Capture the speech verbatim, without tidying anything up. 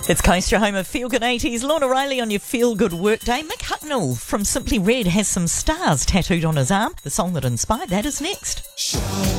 It's Coast, your home of Feel Good eighties. Lorna Riley on your Feel Good workday. Mick Hucknall from Simply Red has some stars tattooed on his arm. The song that inspired that is next.